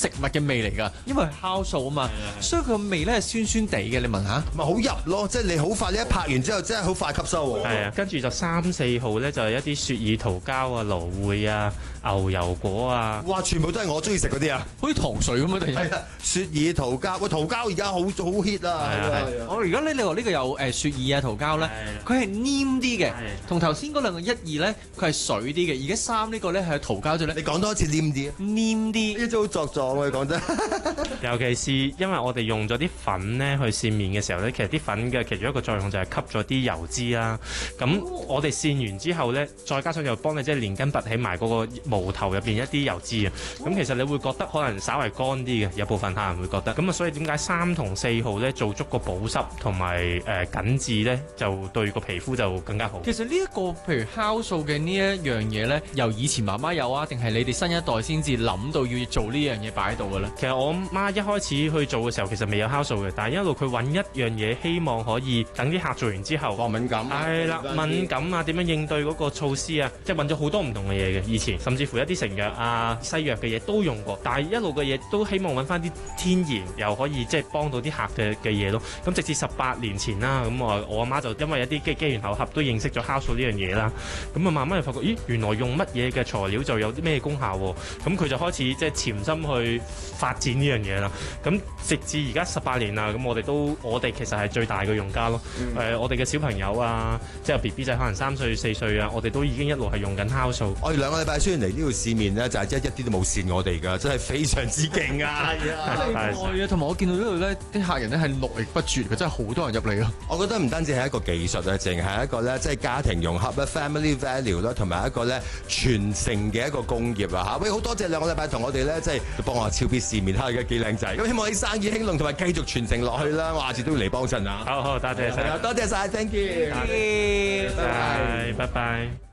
食物嘅味嚟㗎，因為係酵素啊嘛，所以佢個味咧係酸酸地嘅。你聞下， 咪好入咯，即係你好快，你一拍完之後真係好快吸收喎。 係啊，跟住就3、4號咧就係一啲雪耳桃膠啊、蘆薈啊、牛油果啊。 哇！全部都係我中意食嗰啲啊， 好似糖水咁樣突然間。 係啊，雪耳桃膠，喂，桃膠而家好 hit 啊。 係啊我而家咧，你話呢個有雪耳啊、桃膠咧，佢係黏啲嘅，同頭先嗰兩個1、2咧，佢係水啲嘅。而家3呢個咧係桃膠咗咧， 你講多一次黏啲啊！ 黏啲。 呢種好作狀喎，講真。 尤其是因為我哋用咗啲粉咧去扇面嘅時候咧，其實啲粉嘅其中一個作用就係吸咗啲油脂啦。咁我哋扇完之後咧，再加上又幫你即係連根拔起埋嗰個毛頭入邊一啲油脂啊。咁其實你會覺得可能稍為乾啲嘅，有部分客人會覺得。咁啊，所以點解3同4號咧做足個保濕同埋緊緻咧，就對個皮膚就更加好。 其實呢一個譬如酵素嘅呢一樣嘢咧，由以前媽媽有啊，定係你哋新一代先至諗到要做呢樣嘢擺喺度嘅咧？ 其實我媽一開始去做嘅時候，其實未有酵素嘅，但係一路佢揾一樣嘢，希望可以等啲客做完之後， 防敏感。 係啦，敏感啊，點樣應對嗰個措施啊，即係揾咗好多唔同嘅嘢嘅。以前甚至乎一啲成藥啊、西藥嘅嘢都用過，但係一路嘅嘢都希望揾翻啲天然又可以即係幫到啲客嘅嘢咯。咁直至18年前啦，咁我阿媽就因為一啲機緣巧合都認識咗酵素呢樣嘢啦。咁啊慢慢就發覺，咦，原來用乜嘢嘅材料就有啲咩功效喎？咁佢就開始即係潛心去發展呢樣嘢啦。咁直至而家18年啦，咁我哋其實係最大嘅用家咯。我哋嘅小朋友啊，即係 BB 仔可能3歲4歲啊，我哋都已經一路係用緊酵素。 我哋2個禮拜雖然嚟呢度試面咧，就係一啲都冇跣我哋㗎，真係非常之勁啊！ 係啊，同埋我見到呢度咧，啲客人咧係絡繹不絕嘅，真係好多人入嚟啊！ 我覺得唔單止係一個技術啊，淨係一個咧，即係家庭融合啦、family value 啦，同埋一個咧傳承嘅一個工業啊嚇！喂，好多謝2個禮拜同我哋咧，即係幫我超 B 試面，睇下而家幾靚仔。咁希望你生意興隆，同埋繼續傳承落去啦！我下次都要嚟幫襯啊！ 好，多謝晒， 多謝晒 ，thank you， 拜拜。